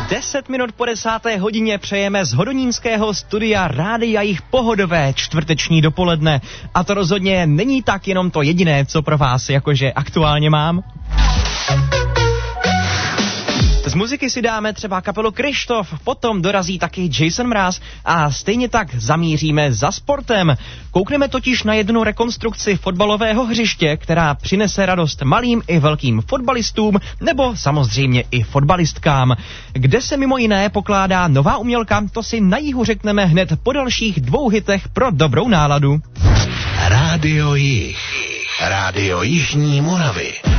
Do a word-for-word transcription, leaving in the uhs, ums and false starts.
Deset minut po desáté hodině přejeme z hodonínského studia Rádia Jich pohodové čtvrteční dopoledne. A to rozhodně není tak jenom to jediné, co pro vás jakože aktuálně mám. Z muziky si dáme třeba kapelu Krištof, potom dorazí taky Jason Mraz a stejně tak zamíříme za sportem. Koukneme totiž na jednu rekonstrukci fotbalového hřiště, která přinese radost malým i velkým fotbalistům nebo samozřejmě i fotbalistkám. Kde se mimo jiné pokládá nová umělka, to si na jihu řekneme hned po dalších dvou hitech pro dobrou náladu. Rádio Jich. Rádio Jižní Moravy.